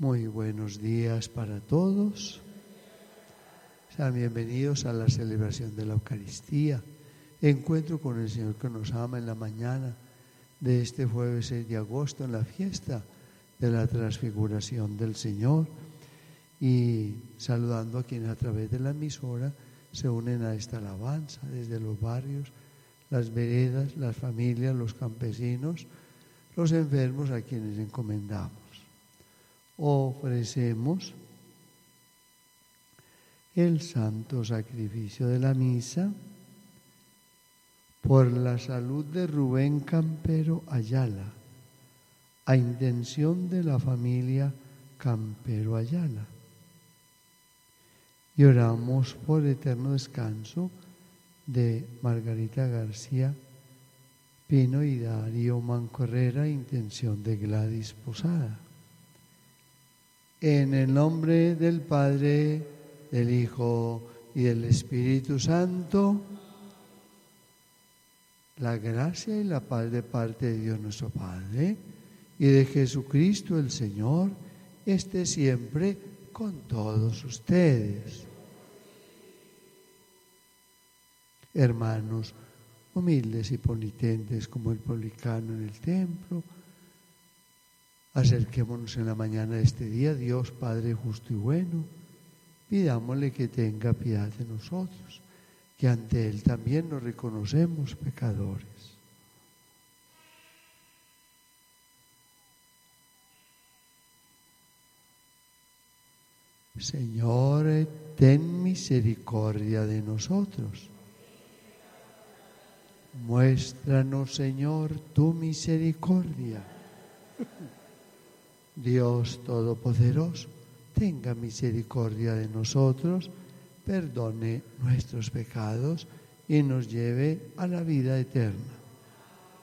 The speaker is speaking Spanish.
Muy buenos días para todos. Sean bienvenidos a la celebración de la Eucaristía. Encuentro con el Señor que nos ama en la mañana de este jueves 6 de agosto en la fiesta de la transfiguración del Señor, y saludando a quienes a través de la emisora se unen a esta alabanza desde los barrios, las veredas, las familias, los campesinos, los enfermos a quienes encomendamos. Ofrecemos el santo sacrificio de la misa por la salud de Rubén Campero Ayala, a intención de la familia Campero Ayala. Y oramos por el eterno descanso de Margarita García Pino y Darío Manco Herrera, intención de Gladys Posada. En el nombre del Padre, del Hijo y del Espíritu Santo, la gracia y la paz de parte de Dios nuestro Padre y de Jesucristo el Señor esté siempre con todos ustedes. Hermanos, humildes y penitentes como el publicano en el templo, acerquémonos en la mañana de este día a Dios Padre justo y bueno, pidámosle que tenga piedad de nosotros, que ante Él también nos reconocemos pecadores. Señor, ten misericordia de nosotros. Muéstranos, Señor, tu misericordia. Dios Todopoderoso, tenga misericordia de nosotros, perdone nuestros pecados y nos lleve a la vida eterna.